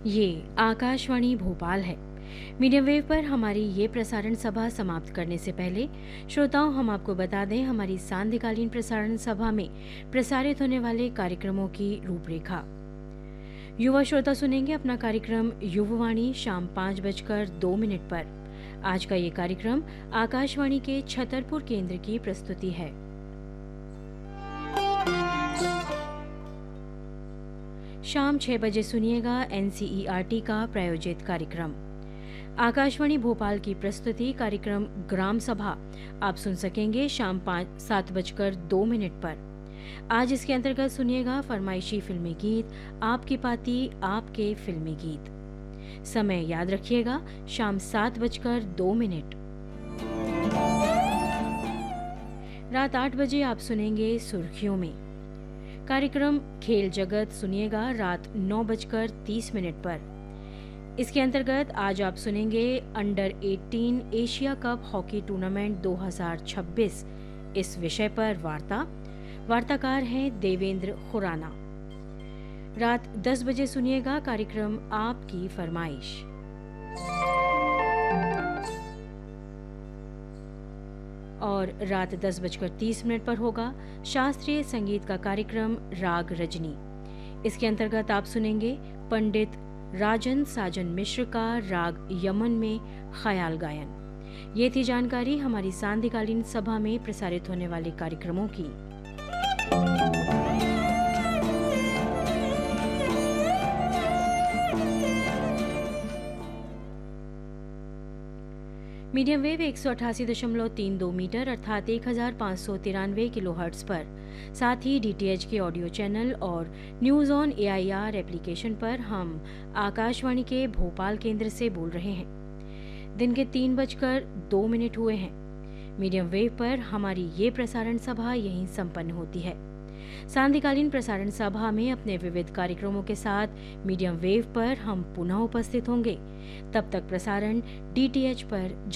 ये आकाशवाणी भोपाल है। Medium wave पर हमारी ये प्रसारण सभा समाप्त करने से पहले श्रोताओं हम आपको बता दें हमारी सांध्यकालीन प्रसारण सभा में प्रसारित होने वाले कार्यक्रमों की रूपरेखा। युवा श्रोता सुनेंगे अपना कार्यक्रम युववाणी शाम 5:02 पर। आज का ये कार्यक्रम आकाशवाणी के छतरपुर केंद्र की प्रस्तुति है। शाम 6 बजे सुनिएगा एनसीईआरटी का प्रायोजित कार्यक्रम। आकाशवाणी भोपाल की प्रस्तुति कार्यक्रम ग्राम सभा आप सुन सकेंगे शाम 7:02 पर। आज इसके अंतर्गत सुनिएगा फरमाइशी फिल्मी गीत, आपकी पाती आपके फिल्मी गीत। समय याद रखिएगा शाम 7:02। रात 8 बजे आप सुनेंगे सुर्खियों में। कार्यक्रम खेल जगत सुनिएगा रात 9:30 पर। इसके अंतर्गत आज आप सुनेंगे under 18 Asia cup hockey tournament 2026 इस विषय पर वार्ताकार हैं देवेंद्र खुराना। रात 10 बजे सुनिएगा कार्यक्रम आपकी फरमाइश। और रात 10:30 पर होगा शास्त्रीय संगीत का कार्यक्रम राग रजनी। इसके अंतर्गत आप सुनेंगे पंडित राजन साजन मिश्र का राग यमन में ख्याल गायन। ये थी जानकारी हमारी सांध्यकालीन सभा में प्रसारित होने वाले कार्यक्रमों की। मीडियम वेव 188.32 मीटर अर्थात 1593 किलोहर्ट्ज पर, साथ ही डीटीएच के ऑडियो चैनल और न्यूज ऑन एआईआर एप्लीकेशन पर हम आकाशवाणी के भोपाल केंद्र से बोल रहे हैं। दिन के 3:02 हुए हैं। मीडियम वेव पर हमारी ये प्रसारण सभा यहीं संपन्न होती है। सांध्यकालीन प्रसारण सभा में अपने विविध कार्यक्रमों के साथ मीडियम वेव पर हम पुनः उपस्थित होंगे। तब तक प्रसारण डीटीएच पर